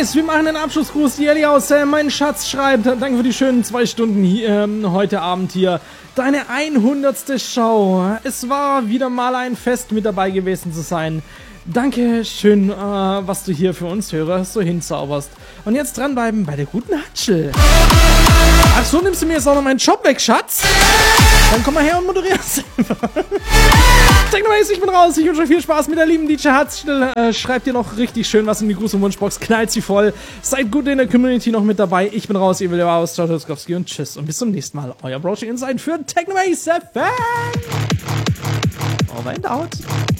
Technomaze, wir machen den Abschlussgruß. Die Ellie aus mein Schatz schreibt, danke für die schönen 2 Stunden hier, heute Abend hier. Deine 100. Show. Es war wieder mal ein Fest, mit dabei gewesen zu sein. Danke schön, was du hier für uns Hörer so hinzauberst. Und jetzt dranbleiben bei der guten Hatschel. Ach so, nimmst du mir jetzt auch noch meinen Job weg, Schatz? Dann komm mal her und moderier selber. Technomaze, ich bin raus. Ich wünsche euch viel Spaß mit der lieben DJ Hatschel. Schreibt ihr noch richtig schön was in die Gruß- und Wunschbox. Knallt sie voll. Seid gut in der Community noch mit dabei. Ich bin raus. Ihr will ja aus. Ciao, Skowski und tschüss. Und bis zum nächsten Mal. Euer Broaching Inside für Technomaze FM. Over and out.